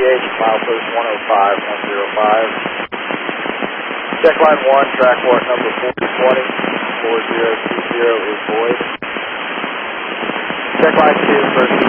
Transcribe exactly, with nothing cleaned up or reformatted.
H, milepost one oh five one oh five. Check line one, track port number four twenty, four zero two zero is void. Check line two, first